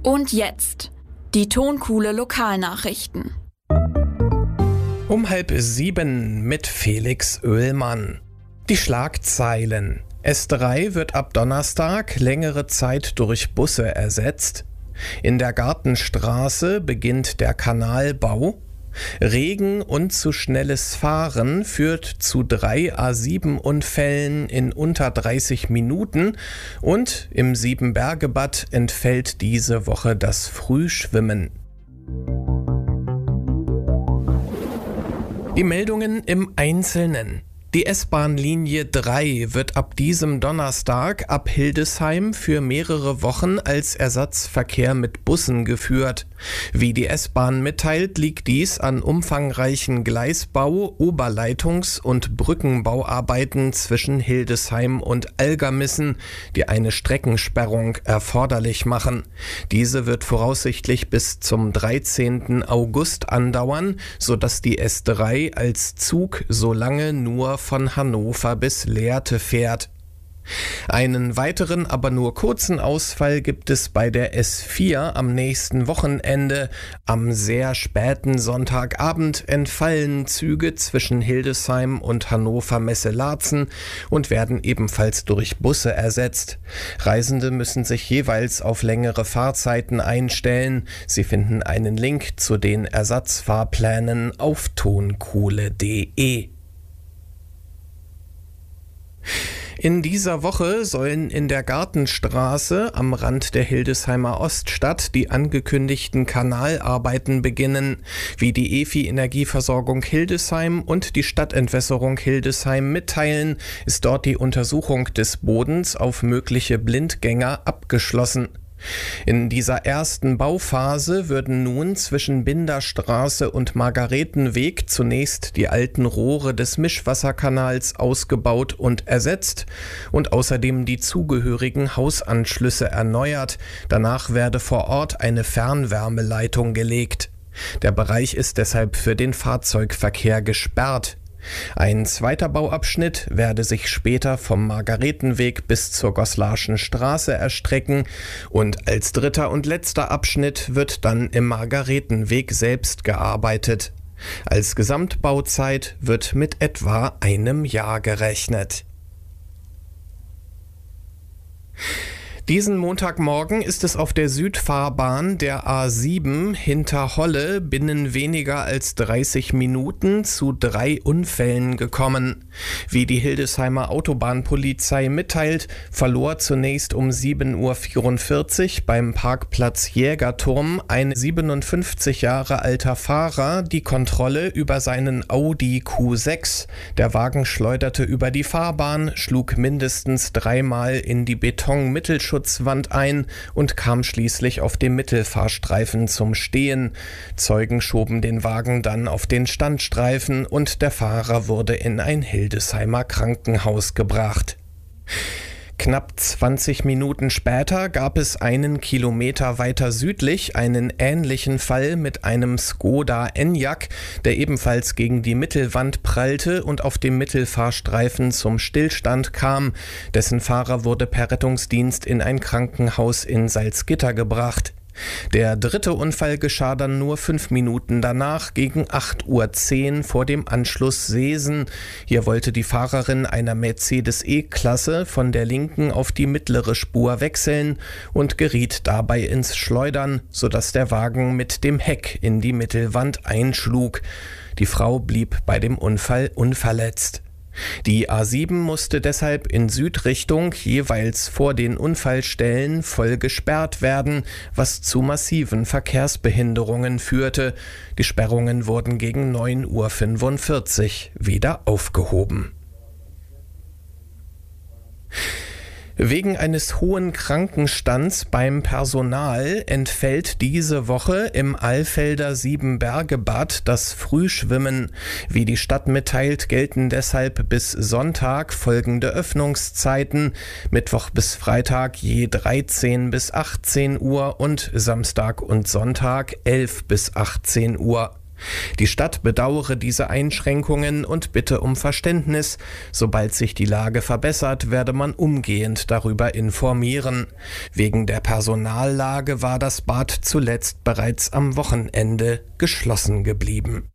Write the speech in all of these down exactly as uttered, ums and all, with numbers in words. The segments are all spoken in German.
Und jetzt die Tonkuhle Lokalnachrichten. Um halb sieben mit Felix Oehlmann. Die Schlagzeilen. S drei wird ab Donnerstag längere Zeit durch Busse ersetzt. In der Gartenstraße beginnt der Kanalbau. Regen und zu schnelles Fahren führt zu drei A sieben Unfällen in unter dreißig Minuten und im Siebenbergebad entfällt diese Woche das Frühschwimmen. Die Meldungen im Einzelnen. Die S-Bahn-Linie drei wird ab diesem Donnerstag ab Hildesheim für mehrere Wochen als Ersatzverkehr mit Bussen geführt. Wie die S-Bahn mitteilt, liegt dies an umfangreichen Gleisbau-, Oberleitungs- und Brückenbauarbeiten zwischen Hildesheim und Algermissen, die eine Streckensperrung erforderlich machen. Diese wird voraussichtlich bis zum dreizehnten August andauern, sodass die S drei als Zug so lange nur von Hannover bis Lehrte fährt. Einen weiteren, aber nur kurzen Ausfall gibt es bei der S vier am nächsten Wochenende. Am sehr späten Sonntagabend entfallen Züge zwischen Hildesheim und Hannover-Messe-Laatzen und werden ebenfalls durch Busse ersetzt. Reisende müssen sich jeweils auf längere Fahrzeiten einstellen. Sie finden einen Link zu den Ersatzfahrplänen auf tonkuhle punkt de. In dieser Woche sollen in der Gartenstraße am Rand der Hildesheimer Oststadt die angekündigten Kanalarbeiten beginnen. Wie die E F I Energieversorgung Hildesheim und die Stadtentwässerung Hildesheim mitteilen, ist dort die Untersuchung des Bodens auf mögliche Blindgänger abgeschlossen. In dieser ersten Bauphase würden nun zwischen Binderstraße und Margaretenweg zunächst die alten Rohre des Mischwasserkanals ausgebaut und ersetzt und außerdem die zugehörigen Hausanschlüsse erneuert. Danach werde vor Ort eine Fernwärmeleitung gelegt. Der Bereich ist deshalb für den Fahrzeugverkehr gesperrt. Ein zweiter Bauabschnitt werde sich später vom Margaretenweg bis zur Goslarschen Straße erstrecken und als dritter und letzter Abschnitt wird dann im Margaretenweg selbst gearbeitet. Als Gesamtbauzeit wird mit etwa einem Jahr gerechnet. Diesen Montagmorgen ist es auf der Südfahrbahn der A sieben hinter Holle binnen weniger als dreißig Minuten zu drei Unfällen gekommen. Wie die Hildesheimer Autobahnpolizei mitteilt, verlor zunächst um sieben Uhr vierundvierzig beim Parkplatz Jägerturm ein siebenundfünfzig Jahre alter Fahrer die Kontrolle über seinen Audi Q sechs. Der Wagen schleuderte über die Fahrbahn, schlug mindestens dreimal in die Betonmittelschutzwand ein und kam schließlich auf dem Mittelfahrstreifen zum Stehen. Zeugen schoben den Wagen dann auf den Standstreifen und der Fahrer wurde in ein Hildesheimer Krankenhaus gebracht. Knapp zwanzig Minuten später gab es einen Kilometer weiter südlich einen ähnlichen Fall mit einem Skoda Enyaq, der ebenfalls gegen die Mittelwand prallte und auf dem Mittelfahrstreifen zum Stillstand kam. Dessen Fahrer wurde per Rettungsdienst in ein Krankenhaus in Salzgitter gebracht. Der dritte Unfall geschah dann nur fünf Minuten danach gegen acht Uhr zehn vor dem Anschluss Seesen. Hier wollte die Fahrerin einer Mercedes E-Klasse von der linken auf die mittlere Spur wechseln und geriet dabei ins Schleudern, sodass der Wagen mit dem Heck in die Mittelwand einschlug. Die Frau blieb bei dem Unfall unverletzt. Die A sieben musste deshalb in Südrichtung jeweils vor den Unfallstellen voll gesperrt werden, was zu massiven Verkehrsbehinderungen führte. Die Sperrungen wurden gegen neun Uhr fünfundvierzig wieder aufgehoben. Wegen eines hohen Krankenstands beim Personal entfällt diese Woche im Alfelder Siebenbergebad das Frühschwimmen. Wie die Stadt mitteilt, gelten deshalb bis Sonntag folgende Öffnungszeiten: Mittwoch bis Freitag je dreizehn bis achtzehn Uhr und Samstag und Sonntag elf bis achtzehn Uhr. Die Stadt bedauere diese Einschränkungen und bitte um Verständnis. Sobald sich die Lage verbessert, werde man umgehend darüber informieren. Wegen der Personallage war das Bad zuletzt bereits am Wochenende geschlossen geblieben.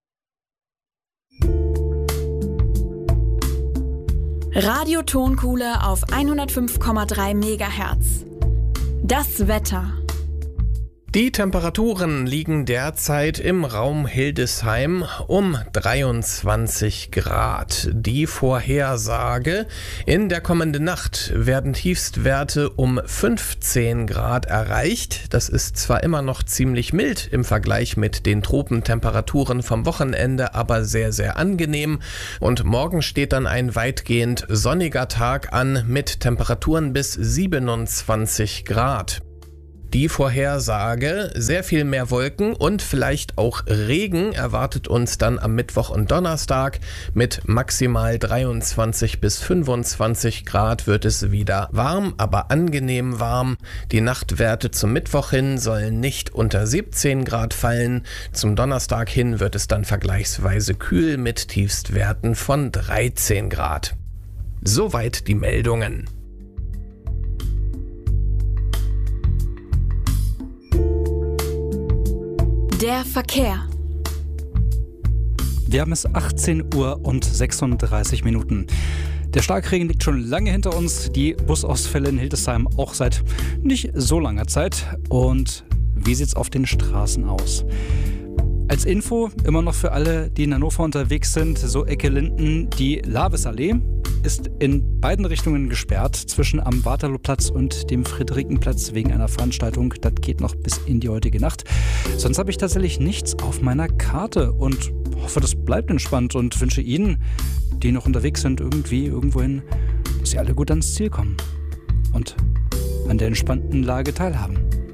Radio-Tonkuhle auf hundertfünf Komma drei Megahertz. Das Wetter. Die Temperaturen liegen derzeit im Raum Hildesheim um dreiundzwanzig Grad. Die Vorhersage: In der kommenden Nacht werden Tiefstwerte um fünfzehn Grad erreicht. Das ist zwar immer noch ziemlich mild im Vergleich mit den Tropentemperaturen vom Wochenende, aber sehr, sehr angenehm. Und morgen steht dann ein weitgehend sonniger Tag an mit Temperaturen bis siebenundzwanzig Grad. Die Vorhersage: Sehr viel mehr Wolken und vielleicht auch Regen erwartet uns dann am Mittwoch und Donnerstag. Mit maximal dreiundzwanzig bis fünfundzwanzig Grad wird es wieder warm, aber angenehm warm. Die Nachtwerte zum Mittwoch hin sollen nicht unter siebzehn Grad fallen. Zum Donnerstag hin wird es dann vergleichsweise kühl mit Tiefstwerten von dreizehn Grad. Soweit die Meldungen. Der Verkehr. Wir haben es achtzehn Uhr und sechsunddreißig Minuten. Der Starkregen liegt schon lange hinter uns, die Busausfälle in Hildesheim auch seit nicht so langer Zeit. Und wie sieht es auf den Straßen aus? Als Info, immer noch für alle, die in Hannover unterwegs sind, so Ecke Linden, die Lavesallee ist in beiden Richtungen gesperrt, zwischen am Waterlooplatz und dem Friederikenplatz wegen einer Veranstaltung. Das geht noch bis in die heutige Nacht. Sonst habe ich tatsächlich nichts auf meiner Karte und hoffe, das bleibt entspannt und wünsche Ihnen, die noch unterwegs sind, irgendwie irgendwohin, dass Sie alle gut ans Ziel kommen und an der entspannten Lage teilhaben.